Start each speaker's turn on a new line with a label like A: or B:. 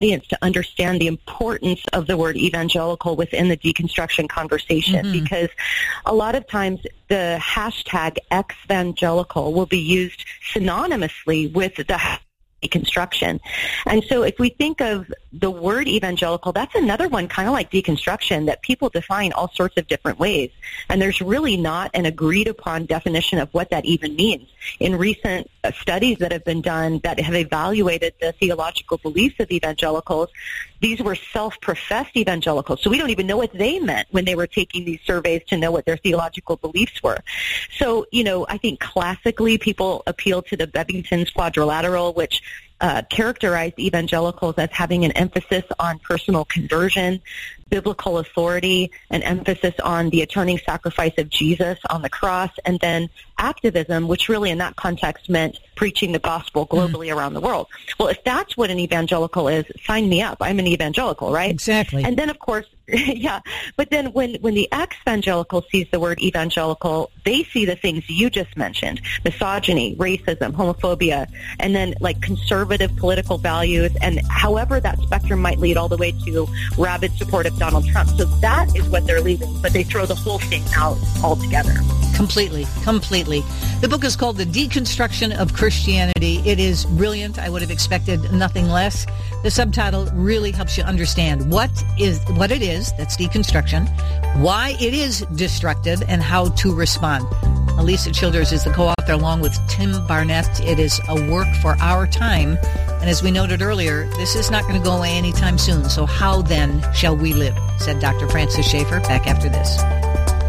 A: audience to understand the importance of the word evangelical within the deconstruction conversation, because a lot of times the hashtag exvangelical will be used synonymously with the deconstruction. And so if we think of the word evangelical, that's another one kind of like deconstruction that people define all sorts of different ways. And there's really not an agreed upon definition of what that even means. In recent studies that have been done that have evaluated the theological beliefs of evangelicals, these were self-professed evangelicals. So we don't even know what they meant when they were taking these surveys to know what their theological beliefs were. So, I think classically people appeal to the Bevington's Quadrilateral, which characterized evangelicals as having an emphasis on personal conversion, biblical authority, an emphasis on the atoning sacrifice of Jesus on the cross, and then activism, which really in that context meant preaching the gospel globally around the world. Well, if that's what an evangelical is, sign me up. I'm an evangelical, right?
B: Exactly.
A: And then, of course, yeah. But then when the ex-evangelical sees the word evangelical, they see the things you just mentioned: misogyny, racism, homophobia, and then like conservative political values, and however that spectrum might lead all the way to rabid support of Donald Trump. So that is what they're leaving, but they throw the whole thing out altogether.
B: Completely. The book is called The Deconstruction of Christianity. It is brilliant. I would have expected nothing less. The subtitle really helps you understand what it is, that's deconstruction, why it is destructive, and how to respond. Elisa Childers is the co-author along with Tim Barnett. It is a work for our time. And as we noted earlier, this is not going to go away anytime soon. So how then shall we live? Said Dr. Francis Schaeffer. Back after this.